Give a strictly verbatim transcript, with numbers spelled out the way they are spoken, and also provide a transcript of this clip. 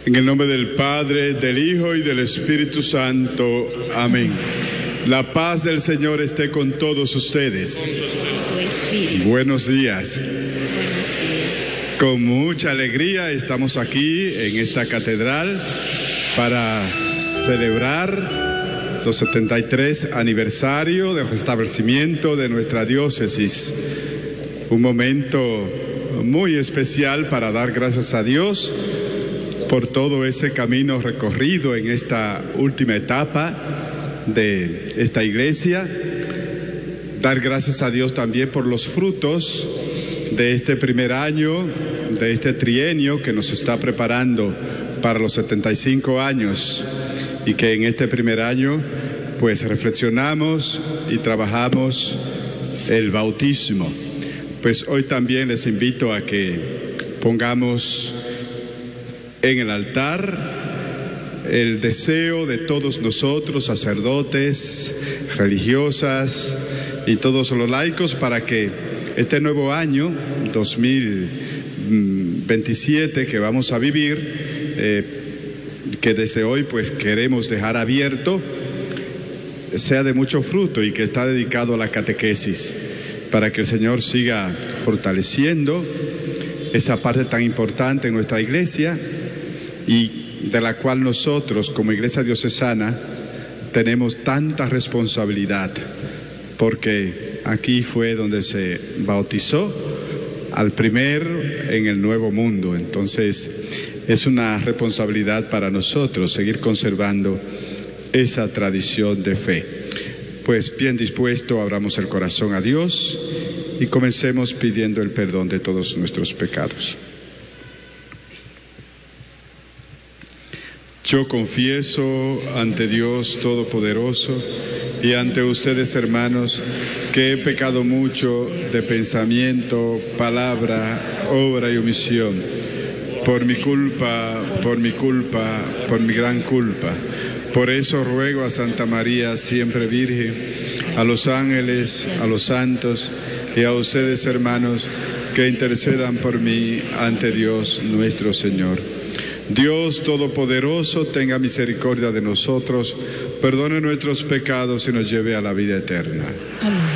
En el nombre del Padre, del Hijo y del Espíritu Santo. Amén. La paz del Señor esté con todos ustedes. Buenos días. Con mucha alegría estamos aquí en esta catedral para celebrar los setenta y tres aniversario del restablecimiento de nuestra diócesis. Un momento muy especial para dar gracias a Dios por todo ese camino recorrido en esta última etapa de esta iglesia. Dar gracias a Dios también por los frutos de este primer año, de este trienio que nos está preparando para los setenta y cinco años, y que en este primer año pues reflexionamos y trabajamos el bautismo. Pues hoy también les invito a que pongamos en el altar el deseo de todos nosotros, sacerdotes, religiosas y todos los laicos, para que este nuevo año dos mil veintisiete que vamos a vivir, eh, que desde hoy pues queremos dejar abierto, sea de mucho fruto y que está dedicado a la catequesis, para que el Señor siga fortaleciendo esa parte tan importante en nuestra iglesia y de la cual nosotros como iglesia diocesana tenemos tanta responsabilidad, porque aquí fue donde se bautizó al primer en el nuevo mundo. Entonces es una responsabilidad para nosotros seguir conservando esa tradición de fe. Pues bien dispuesto, abramos el corazón a Dios y comencemos pidiendo el perdón de todos nuestros pecados. Yo confieso ante Dios Todopoderoso y ante ustedes, hermanos, que he pecado mucho de pensamiento, palabra, obra y omisión, por mi culpa, por mi culpa, por mi gran culpa. Por eso ruego a Santa María, siempre Virgen, a los ángeles, a los santos y a ustedes, hermanos, que intercedan por mí ante Dios nuestro Señor. Dios Todopoderoso, tenga misericordia de nosotros, perdone nuestros pecados y nos lleve a la vida eterna. Amén.